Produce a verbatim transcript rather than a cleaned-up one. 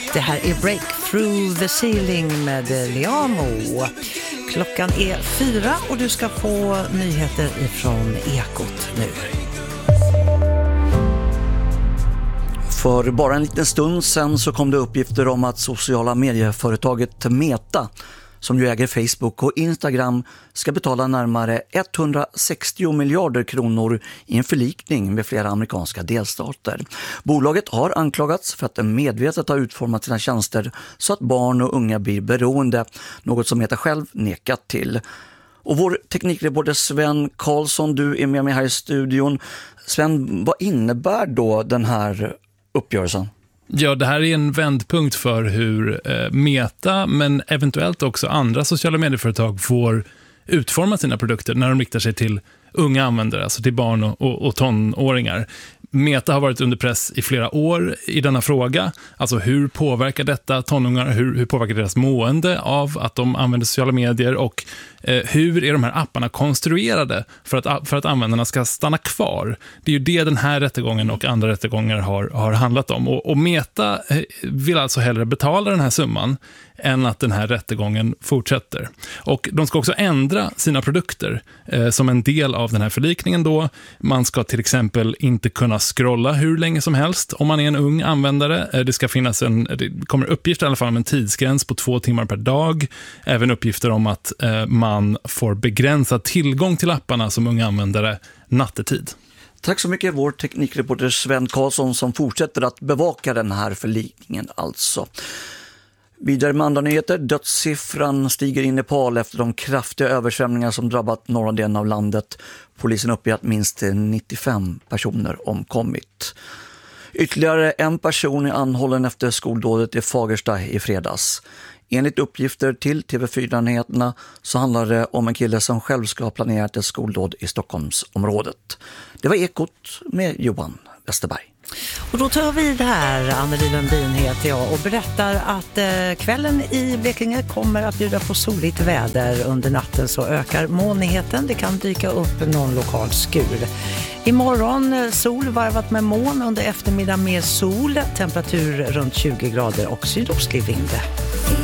Det här är Break Through the Ceiling med Liamo. Klockan är fyra och du ska få nyheter ifrån Ekot nu. För bara en liten stund sen så kom det uppgifter om att sociala medieföretaget Meta, som ju äger Facebook och Instagram, ska betala närmare etthundrasextio miljarder kronor i en förlikning med flera amerikanska delstater. Bolaget har anklagats för att den medvetet har utformat sina tjänster så att barn och unga blir beroende, något som Meta själv nekat till. Och vår teknikreporter Sven Karlsson, du är med mig här i studion. Sven, vad innebär då den här uppgörelsen? Ja, det här är en vändpunkt för hur eh, Meta, men eventuellt också andra sociala medieföretag får utforma sina produkter när de riktar sig till unga användare, alltså till barn och, och, och tonåringar. Meta har varit under press i flera år i denna fråga. Alltså hur påverkar detta tonåringar, hur, hur påverkar deras mående av att de använder sociala medier och eh, hur är de här apparna konstruerade för att, för att användarna ska stanna kvar. Det är ju det den här rättegången och andra rättegångar har, har handlat om. Och, och Meta vill alltså hellre betala den här summan än att den här rättegången fortsätter. Och de ska också ändra sina produkter eh, som en del av den här förlikningen då. Man ska till exempel inte kunna scrolla hur länge som helst om man är en ung användare. Eh, det ska finnas en, det kommer uppgifter i alla fall om en tidsgräns på två timmar per dag. Även uppgifter om att eh, man får begränsad tillgång till apparna som unga användare nattetid. Tack så mycket, vår teknikreporter Sven Karlsson, som fortsätter att bevaka den här förlikningen alltså. Vidare med andra nyheter. Dödssiffran stiger i Nepal efter de kraftiga översvämningar som drabbat norra delen av landet. Polisen uppger att minst nittiofem personer omkommit. Ytterligare en person är anhållen efter skoldådet i Fagersta i fredags. Enligt uppgifter till T V fyra-nyheterna så handlar det om en kille som själv ska ha planerat ett skoldåd i Stockholmsområdet. Det var Ekot med Johan Westerberg. Och då tar vi det här, Anneli Lundin heter jag, och berättar att eh, kvällen i Blekinge kommer att bjuda på soligt väder. Under natten så ökar molnigheten, det kan dyka upp någon lokal skur. Imorgon sol varvat med moln, under eftermiddag mer sol, temperatur runt tjugo grader och sydostlig vind.